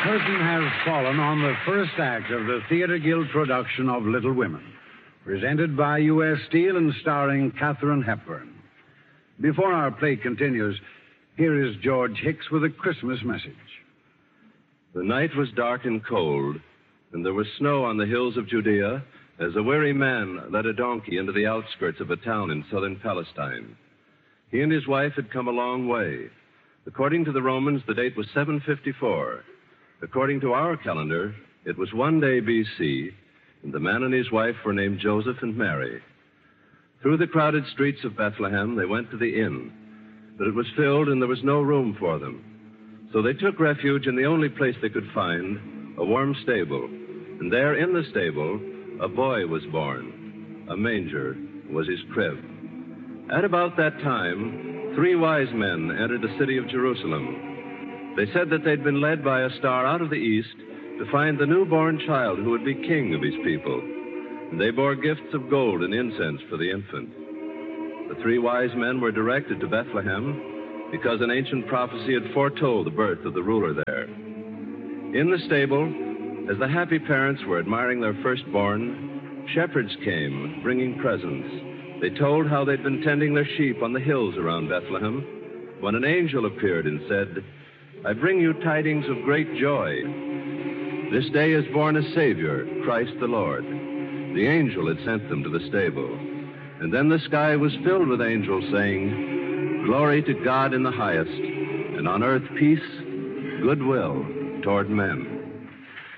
curtain has fallen on the first act of the Theater Guild production of Little Women, presented by U.S. Steel and starring Katharine Hepburn. Before our play continues, here is George Hicks with a Christmas message. The night was dark and cold, and there was snow on the hills of Judea as a weary man led a donkey into the outskirts of a town in southern Palestine. He and his wife had come a long way. According to the Romans, the date was 754. According to our calendar, it was 1 day B.C., and the man and his wife were named Joseph and Mary. Through the crowded streets of Bethlehem, they went to the inn, but it was filled and there was no room for them. So they took refuge in the only place they could find, a warm stable. And there in the stable, a boy was born. A manger was his crib. At about that time, 3 wise men entered the city of Jerusalem. They said that they'd been led by a star out of the east to find the newborn child who would be king of his people. And they bore gifts of gold and incense for the infant. The 3 wise men were directed to Bethlehem because an ancient prophecy had foretold the birth of the ruler there. In the stable, as the happy parents were admiring their firstborn, shepherds came bringing presents. They told how they'd been tending their sheep on the hills around Bethlehem when an angel appeared and said, "I bring you tidings of great joy. This day is born a Savior, Christ the Lord." The angel had sent them to the stable. And then the sky was filled with angels saying, "Glory to God in the highest, and on earth peace, goodwill toward men."